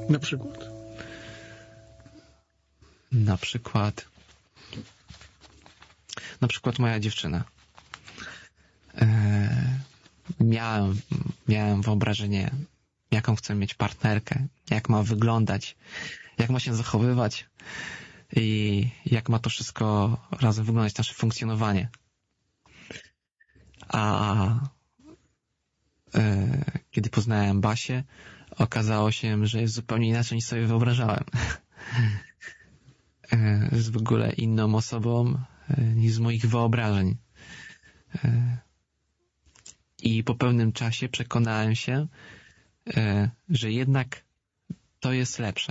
Na przykład? Na przykład moja dziewczyna. Miałem wyobrażenie, jaką chcę mieć partnerkę, jak ma wyglądać, jak ma się zachowywać i jak ma to wszystko razem wyglądać, nasze funkcjonowanie. A kiedy poznałem Basię, okazało się, że jest zupełnie inaczej niż sobie wyobrażałem. Jest w ogóle inną osobą niż z moich wyobrażeń. I po pewnym czasie przekonałem się, że jednak to jest lepsze.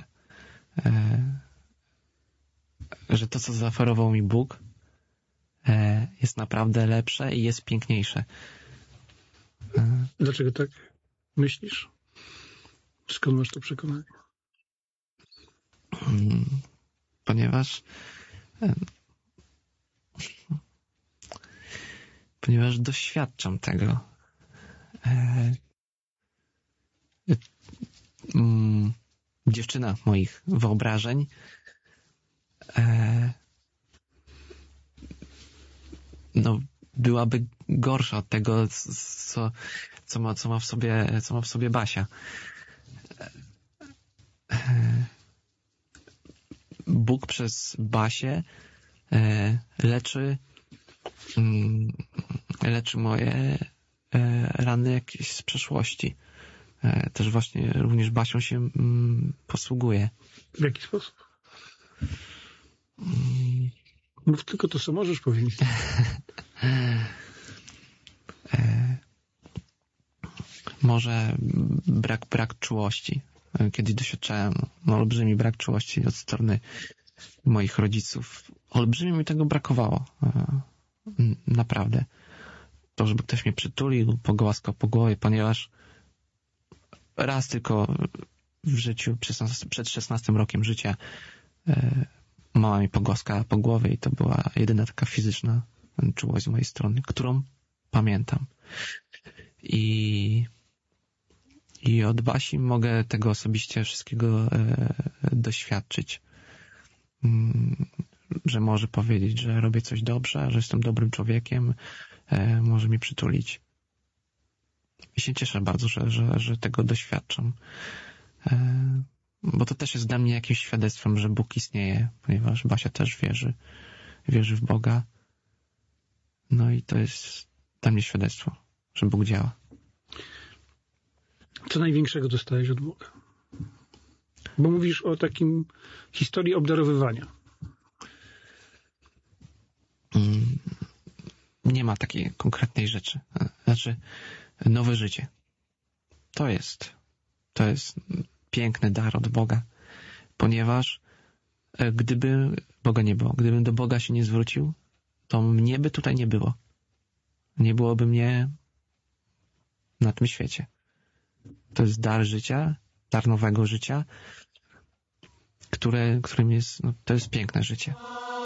Że to, co zaoferował mi Bóg, jest naprawdę lepsze i jest piękniejsze. Dlaczego tak myślisz? Skąd masz to przekonanie? Ponieważ doświadczam tego. Dziewczyna moich wyobrażeń byłaby gorsza od tego, co ma w sobie Basia. Bóg przez Basię leczy moje rany jakieś z przeszłości. Też właśnie również Basią się posługuje. W jaki sposób? Mów tylko to, co możesz powiedzieć. Może brak czułości. Kiedyś doświadczałem olbrzymi brak czułości od strony moich rodziców. Olbrzymie mi tego brakowało. Naprawdę. To, żeby ktoś mnie przytulił, pogłaskał po głowie, ponieważ raz tylko w życiu, przed 16 rokiem życia, mama mi pogłaskała po głowie i to była jedyna taka fizyczna czułość z mojej strony, którą pamiętam. I od Basi mogę tego osobiście wszystkiego doświadczyć. Że może powiedzieć, że robię coś dobrze, że jestem dobrym człowiekiem, może mi przytulić. I się cieszę bardzo, że tego doświadczam. Bo to też jest dla mnie jakimś świadectwem, że Bóg istnieje, ponieważ Basia też wierzy w Boga. No i to jest dla mnie świadectwo, że Bóg działa. Co największego dostajesz od Boga? Bo mówisz o takim historii obdarowywania. Nie ma takiej konkretnej rzeczy. Znaczy, nowe życie. To jest piękny dar od Boga, ponieważ gdyby Boga nie było, gdybym do Boga się nie zwrócił, to mnie by tutaj nie było. Nie byłoby mnie na tym świecie. To jest dar życia, dar nowego życia, którym jest, to jest piękne życie.